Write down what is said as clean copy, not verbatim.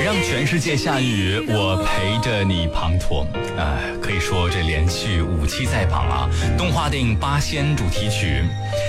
让全世界下雨，我陪着你滂沱。可以说这连续5期在榜啊。动画电影《八仙》主题曲。